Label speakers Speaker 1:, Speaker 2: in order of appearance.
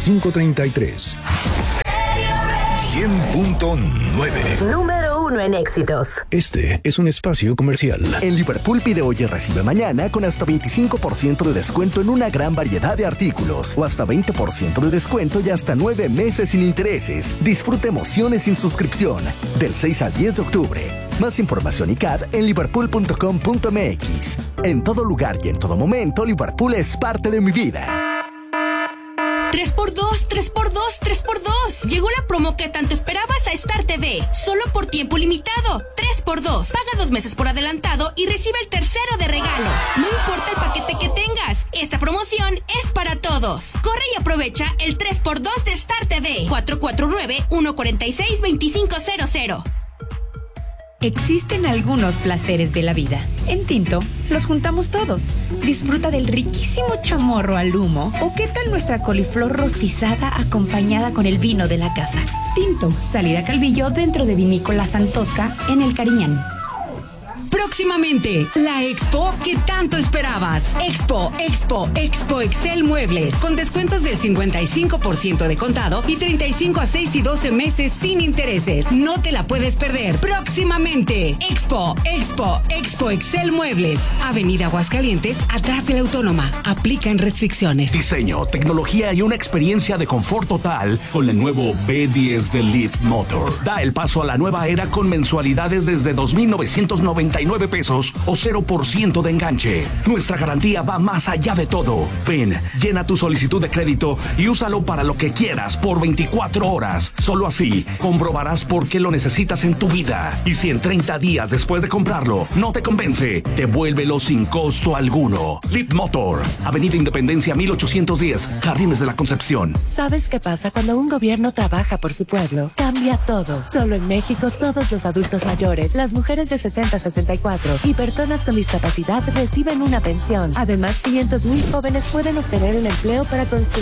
Speaker 1: 533. 100.9.
Speaker 2: Número 1 en éxitos.
Speaker 1: Este es un espacio comercial.
Speaker 3: En Liverpool pide hoy y recibe mañana con hasta 25% de descuento en una gran variedad de artículos o hasta 20% de descuento y hasta 9 meses sin intereses. Disfruta emociones sin suscripción del 6 al 10 de octubre. Más información y CAD en liverpool.com.mx. En todo lugar y en todo momento, Liverpool es parte de mi vida.
Speaker 4: 3x2, 3x2, 3x2. Llegó la promo que tanto esperabas a Star TV. Solo por tiempo limitado. 3x2. Paga 2 meses por adelantado y recibe el tercero de regalo. No importa el paquete que tengas. Esta promoción es para todos. Corre y aprovecha el 3x2 de Star TV. 449-146-2500.
Speaker 5: Existen algunos placeres de la vida. En Tinto los juntamos todos. Disfruta del riquísimo chamorro al humo o qué tal nuestra coliflor rostizada acompañada con el vino de la casa. Tinto, salida Calvillo dentro de Vinícola Santosca en El Cariñán.
Speaker 6: Próximamente, la expo que tanto esperabas. Expo Excel Muebles. Con descuentos del 55% de contado y 35 a 6 y 12 meses sin intereses. No te la puedes perder. Próximamente, Expo Excel Muebles. Avenida Aguascalientes, atrás de la Autónoma. Aplican restricciones.
Speaker 7: Diseño, tecnología y una experiencia de confort total con el nuevo B10 de Leap Motor. Da el paso a la nueva era con mensualidades desde 2,999 pesos o 0% de enganche. Nuestra garantía va más allá de todo. Ven, llena tu solicitud de crédito y úsalo para lo que quieras por 24 horas. Solo así comprobarás por qué lo necesitas en tu vida. Y si en 30 días después de comprarlo no te convence, devuélvelo sin costo alguno. Leap Motor, Avenida Independencia 1810, Jardines de la Concepción.
Speaker 8: ¿Sabes qué pasa cuando un gobierno trabaja por su pueblo? Cambia todo. Solo en México todos los adultos mayores, las mujeres de 60 a 64 y personas con discapacidad reciben una pensión. Además, 500,000 jóvenes pueden obtener un empleo para construir